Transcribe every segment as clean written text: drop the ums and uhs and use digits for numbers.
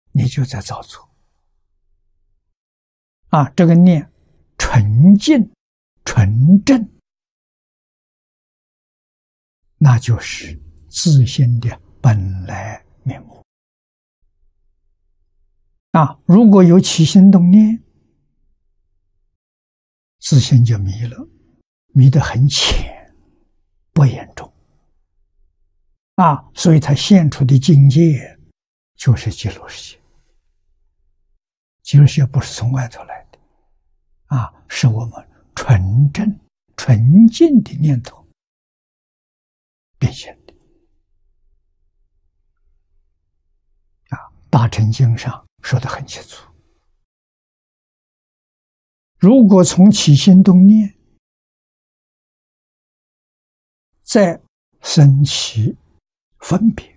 你就在造作。这个念纯净、纯正，那就是自性的本来面目。如果有起心动念，自性就迷了，迷得很浅，不严重。所以它现出的境界就是极乐世界。极乐世界不是从外头来的，是我们纯正、纯净的念头变现的。大乘经上说得很清楚，如果从起心动念再生起分别，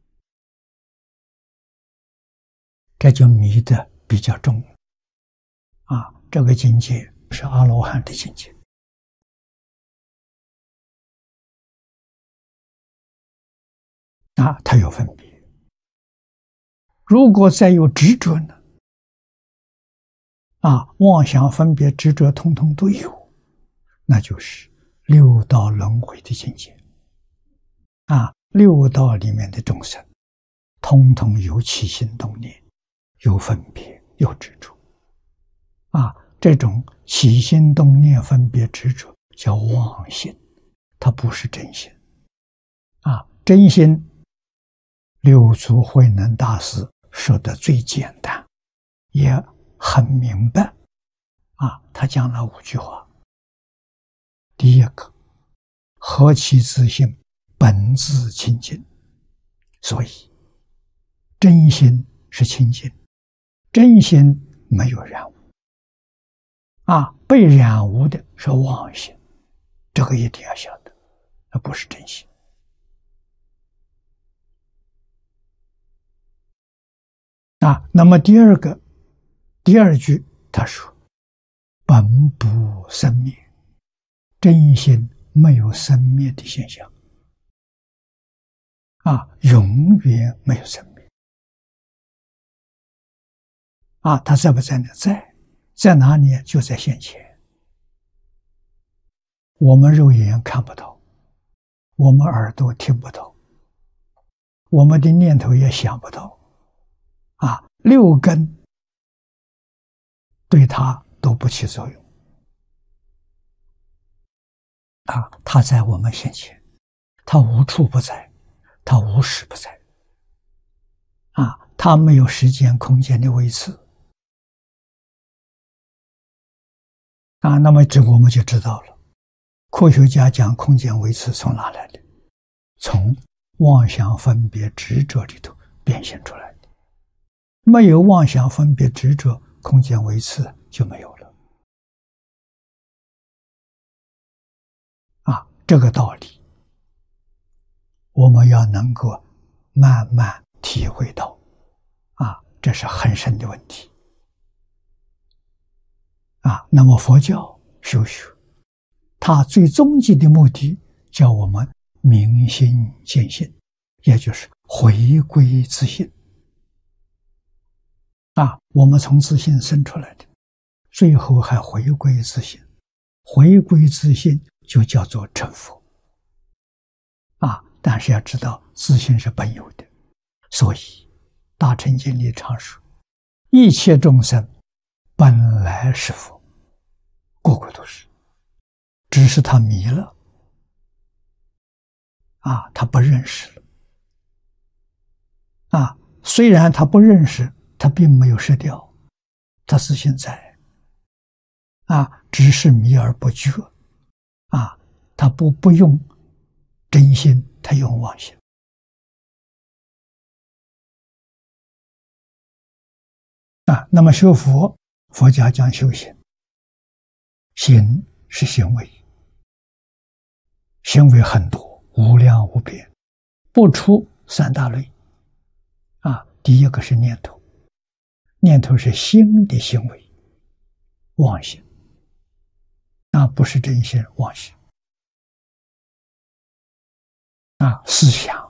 这就迷得比较重。这个境界是阿罗汉的境界。它有分别。如果再有执着呢？妄想、分别、执着统统都有，那就是六道轮回的境界。六道里面的众生统统有起心动念，有分别，有执着。这种起心动念、分别、执着叫妄心，它不是真心。真心，六祖慧能大师说的最简单，也很明白。他讲了5句话。第一个，何其自性，本自清净。所以真心是清净，真心没有染污。被染污的是妄心，这个一定要晓得，那不是真心。那么第二句他说，本不生灭，真心没有生灭的现象。永远没有生灭。它在不在呢？在哪里？就在现前。我们肉眼看不到，我们耳朵听不到，我们的念头也想不到。六根对它都不起作用。它在我们现前，它无处不在，它无时不在。它没有时间空间的维持。那么这我们就知道了，科学家讲空间维持从哪来的？从妄想、分别、执着里头变现出来的。没有妄想、分别、执着，空间维持就没有了。这个道理我们要能够慢慢体会到。这是很深的问题。那么佛教修学，它最终极的目的叫我们明心见性，也就是回归自性。我们从自性生出来的，最后还回归自性。回归自性就叫做成佛。但是要知道自性是本有的，所以大乘经里常说，一切众生本来是佛，个个都是，只是他迷了。他不认识了。虽然他不认识，他并没有失掉，他是现在。只是迷而不觉。他不用真心，他用妄心。那么修佛，佛家讲修行，行是行为，行为很多，无量无边，不出3大类。第一个是念头，念头是心的行为，妄心，那不是真心，妄心。思想